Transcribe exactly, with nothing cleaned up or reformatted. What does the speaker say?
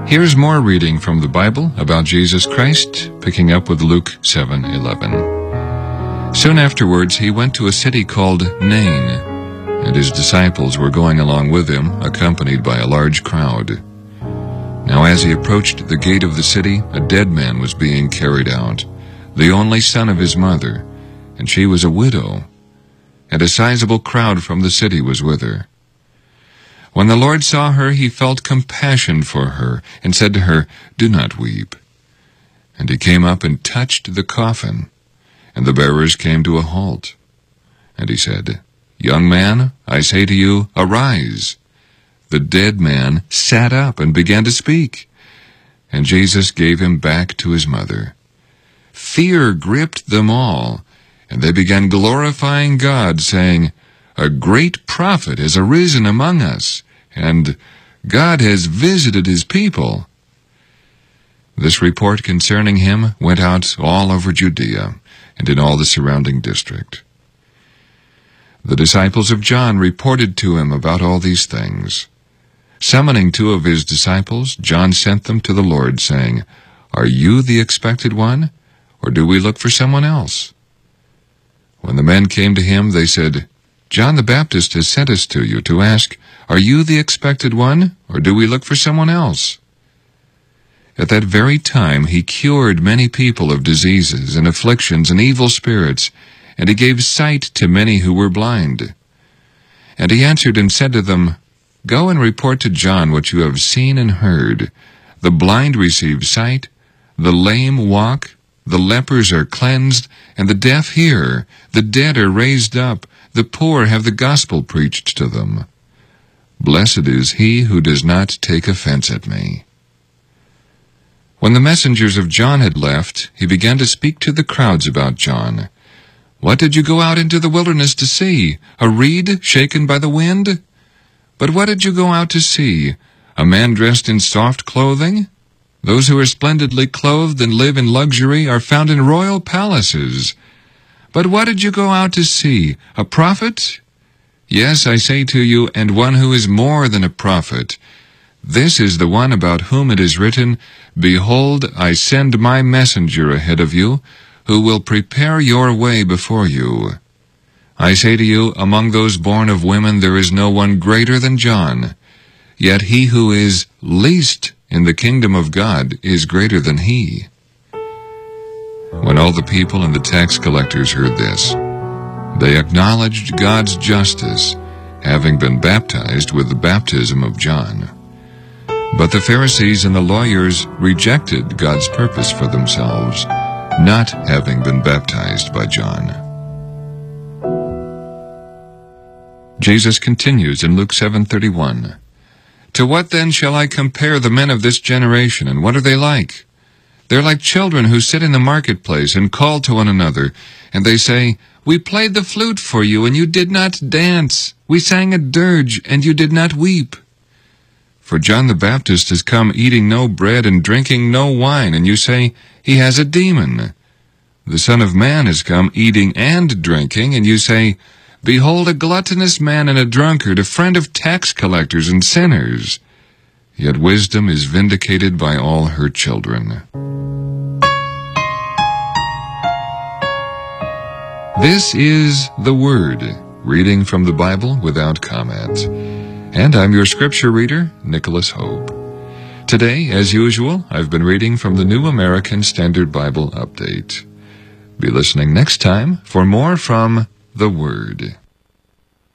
Here's more reading from the Bible about Jesus Christ, picking up with Luke seven eleven. Soon afterwards he went to a city called Nain, and his disciples were going along with him, accompanied by a large crowd. Now as he approached the gate of the city, a dead man was being carried out, the only son of his mother, and she was a widow, and a sizable crowd from the city was with her. When the Lord saw her, he felt compassion for her, and said to her, "Do not weep." And he came up and touched the coffin, and the bearers came to a halt. And he said, "Young man, I say to you, arise." The dead man sat up and began to speak, and Jesus gave him back to his mother. Fear gripped them all, and they began glorifying God, saying, "A great prophet has arisen among us, and God has visited his people." This report concerning him went out all over Judea and in all the surrounding district. The disciples of John reported to him about all these things. Summoning two of his disciples, John sent them to the Lord, saying, "Are you the expected one, or do we look for someone else?" When the men came to him, they said, "John the Baptist has sent us to you to ask, 'Are you the expected one, or do we look for someone else?'" At that very time he cured many people of diseases and afflictions and evil spirits, and he gave sight to many who were blind. And he answered and said to them, "Go and report to John what you have seen and heard. The blind receive sight, the lame walk, the lepers are cleansed, and the deaf hear, the dead are raised up, the poor have the gospel preached to them. Blessed is he who does not take offense at me." When the messengers of John had left, he began to speak to the crowds about John. "What did you go out into the wilderness to see? A reed shaken by the wind? But what did you go out to see? A man dressed in soft clothing? Those who are splendidly clothed and live in luxury are found in royal palaces. But what did you go out to see? A prophet? Yes, I say to you, and one who is more than a prophet. This is the one about whom it is written, 'Behold, I send my messenger ahead of you, who will prepare your way before you.' I say to you, among those born of women there is no one greater than John. Yet he who is least in the kingdom of God is greater than he." When all the people and the tax collectors heard this, they acknowledged God's justice, having been baptized with the baptism of John. But the Pharisees and the lawyers rejected God's purpose for themselves, not having been baptized by John. Jesus continues in Luke seven thirty-one. "To what then shall I compare the men of this generation, and what are they like? They're like children who sit in the marketplace and call to one another, and they say, 'We played the flute for you, and you did not dance. We sang a dirge, and you did not weep.' For John the Baptist has come eating no bread and drinking no wine, and you say, 'He has a demon.' The Son of Man has come eating and drinking, and you say, 'Behold, a gluttonous man and a drunkard, a friend of tax collectors and sinners.' Yet wisdom is vindicated by all her children." This is the Word, reading from the Bible without comment. And I'm your scripture reader, Nicholas Hope. Today, as usual, I've been reading from the New American Standard Bible Update. Be listening next time for more from the Word.